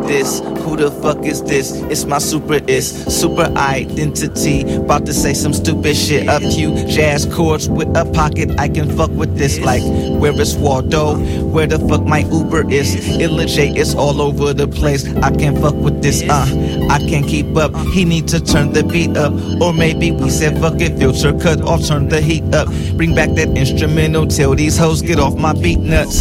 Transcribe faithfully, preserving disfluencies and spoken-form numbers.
this? Who the fuck is this? It's my super is super identity. About to say some stupid shit. A few jazz chords with a pocket. I can fuck with this. Like, where is Waldo? Where the fuck my Uber is? Illegit, it's all over the place. I can't fuck with this. Uh, I can't keep up. He need to turn the beat up. Or maybe we said fuck it, filter cut off, turn the heat up. Bring back that instrumental till these hoes get off my beat nuts.